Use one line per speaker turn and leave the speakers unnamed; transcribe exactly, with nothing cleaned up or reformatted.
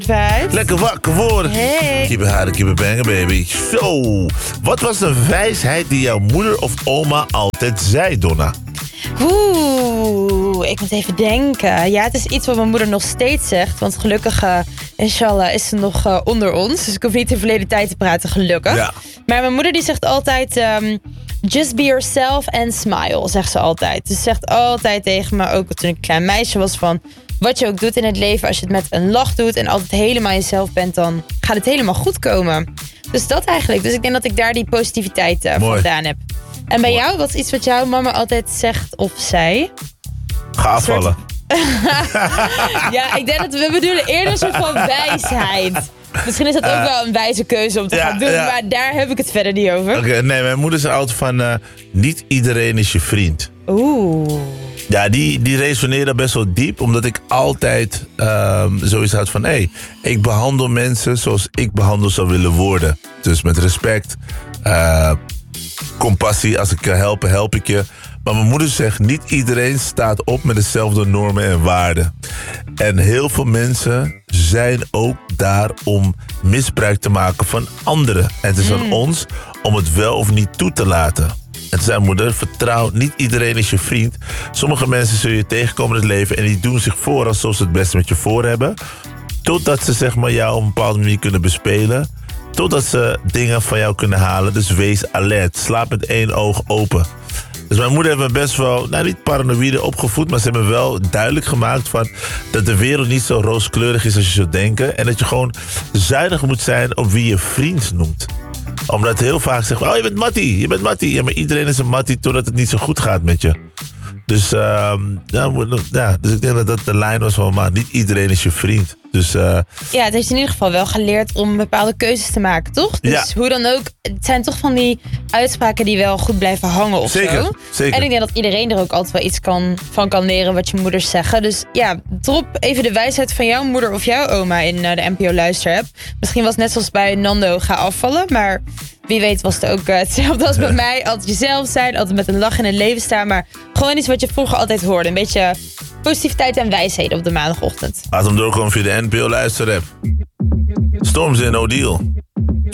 Vijf.
Lekker wakker worden.
Hey.
Keep it hard, keep it banging, baby. Zo. Wat was een wijsheid die jouw moeder of oma altijd zei, Donna?
Oeh, ik moet even denken. Ja, het is iets wat mijn moeder nog steeds zegt. Want gelukkig, uh, inshallah, is ze nog uh, onder ons. Dus ik hoef niet in verleden tijd te praten, gelukkig.
Ja.
Maar mijn moeder die zegt altijd... Um, just be yourself and smile, zegt ze altijd. Dus ze zegt altijd tegen me, ook toen ik een klein meisje was, van... wat je ook doet in het leven, als je het met een lach doet... en altijd helemaal jezelf bent, dan gaat het helemaal goed komen. Dus dat eigenlijk. Dus ik denk dat ik daar die positiviteit uh, vandaan heb. En bij
Mooi.
jou, wat is iets wat jouw mama altijd zegt of zei?
Ga afvallen.
Ja, ik denk dat we bedoelen eerder een soort van wijsheid. Misschien is dat ook wel een wijze keuze om te
ja,
gaan doen,
ja.
maar daar heb ik het verder niet over.
Oké, okay, nee, mijn moeder zei altijd van... Uh, niet iedereen is je vriend.
Oeh.
Ja, die, die resoneerde best wel diep. Omdat ik altijd um, zoiets had van... hé, hey, ik behandel mensen zoals ik behandeld zou willen worden. Dus met respect, uh, compassie. Als ik kan helpen, help ik je. Maar mijn moeder zegt, niet iedereen staat op met dezelfde normen en waarden. En heel veel mensen zijn ook daar om misbruik te maken van anderen. En het is aan mm. ons om het wel of niet toe te laten. En toen zei mijn moeder, vertrouw, niet iedereen is je vriend. Sommige mensen zul je tegenkomen in het leven en die doen zich voor alsof ze het beste met je voor hebben. Totdat ze zeg maar jou op een bepaalde manier kunnen bespelen. Totdat ze dingen van jou kunnen halen. Dus wees alert. Slaap met één oog open. Dus mijn moeder heeft me best wel, nou niet paranoïde opgevoed... maar ze hebben me wel duidelijk gemaakt van dat de wereld niet zo rooskleurig is als je zou denken. En dat je gewoon zuinig moet zijn op wie je vriend noemt. Omdat heel vaak zeggen, oh je bent Mattie, je bent Mattie. Ja, maar iedereen is een Mattie totdat het niet zo goed gaat met je. Dus, uh, ja, ja, dus ik denk dat dat de lijn was van, maar niet iedereen is je vriend. Dus, uh,
ja, het heeft in ieder geval wel geleerd om bepaalde keuzes te maken, toch? Dus
ja.
hoe dan ook, het zijn toch van die uitspraken die wel goed blijven hangen of
zeker,
zo.
Zeker.
En ik denk dat iedereen er ook altijd wel iets kan, van kan leren wat je moeders zeggen. Dus ja, drop even de wijsheid van jouw moeder of jouw oma in uh, de N P O Luister-app. Misschien was het net zoals bij Nando, ga afvallen, maar... Wie weet was het ook uh, hetzelfde als bij mij. Altijd jezelf zijn, altijd met een lach in het leven staan. Maar gewoon iets wat je vroeger altijd hoorde. Een beetje positiviteit en wijsheden op de maandagochtend.
Laat hem doorkomen via de N P O Luister-app. Stormzy en O'Deal.